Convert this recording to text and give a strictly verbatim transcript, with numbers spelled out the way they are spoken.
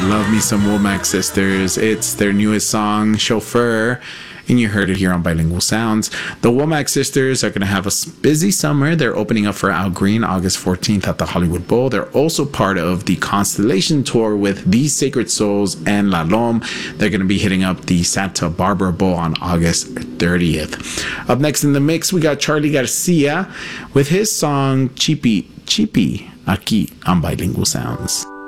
Love me some Womack Sisters. It's their newest song, Chauffeur, and you heard it here on Bilingual Sounds. The Womack Sisters are going to have a busy summer. They're opening up for Al Green August fourteenth at the Hollywood Bowl. They're also part of the Constellation Tour with These Sacred Souls and La Lome. They're going to be hitting up the Santa Barbara Bowl on August thirtieth. Up next in the mix, we got Charlie Garcia with his song Chipi Chipi aquí on Bilingual Sounds.